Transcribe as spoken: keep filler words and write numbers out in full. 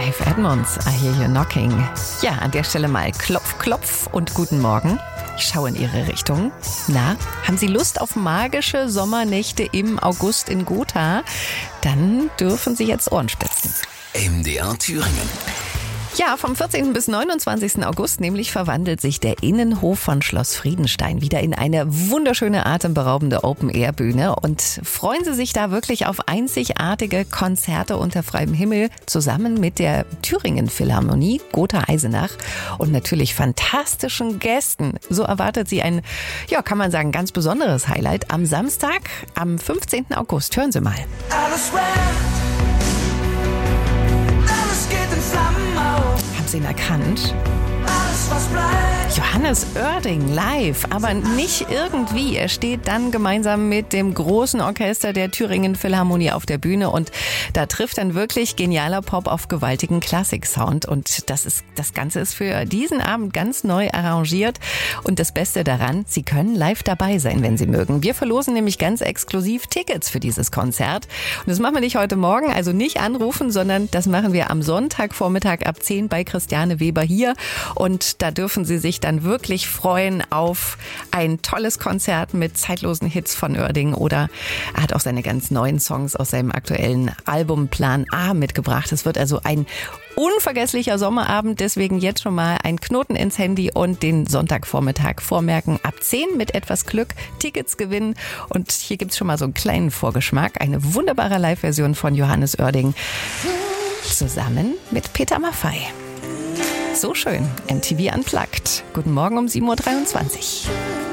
Dave Edmunds, I Hear You Knocking. Ja, an der Stelle mal Klopf, Klopf und guten Morgen. Ich schaue in Ihre Richtung. Na, haben Sie Lust auf magische Sommernächte im August in Gotha? Dann dürfen Sie jetzt Ohren spitzen. M D R Thüringen. Ja, vom vierzehnten bis neunundzwanzigsten August nämlich verwandelt sich der Innenhof von Schloss Friedenstein wieder in eine wunderschöne, atemberaubende Open-Air-Bühne. Und freuen Sie sich da wirklich auf einzigartige Konzerte unter freiem Himmel zusammen mit der Thüringen Philharmonie Gotha-Eisenach und natürlich fantastischen Gästen. So erwartet Sie ein, ja, kann man sagen, ganz besonderes Highlight am Samstag, am fünfzehnten August. Hören Sie mal. Alles brennt, alles geht in Flammen auf. Haben Sie ihn erkannt? Alles, was bleibt. Johannes Oerding live, aber nicht irgendwie. Er steht dann gemeinsam mit dem großen Orchester der Thüringen Philharmonie auf der Bühne und da trifft dann wirklich genialer Pop auf gewaltigen Klassik-Sound. Und das ist, das Ganze ist für diesen Abend ganz neu arrangiert. Und das Beste daran, Sie können live dabei sein, wenn Sie mögen. Wir verlosen nämlich ganz exklusiv Tickets für dieses Konzert. Und das machen wir nicht heute Morgen, also nicht anrufen, sondern das machen wir am Sonntagvormittag ab zehn bei Christiane Weber hier. Und da dürfen Sie sich dann wirklich freuen auf ein tolles Konzert mit zeitlosen Hits von Oerding oder er hat auch seine ganz neuen Songs aus seinem aktuellen Album Plan A mitgebracht. Es wird also ein unvergesslicher Sommerabend, deswegen jetzt schon mal ein Knoten ins Handy und den Sonntagvormittag vormerken. Ab zehn mit etwas Glück Tickets gewinnen und hier gibt's schon mal so einen kleinen Vorgeschmack. Eine wunderbare Live-Version von Johannes Oerding zusammen mit Peter Maffay. So schön, M T V Unplugged. Guten Morgen um sieben Uhr dreiundzwanzig.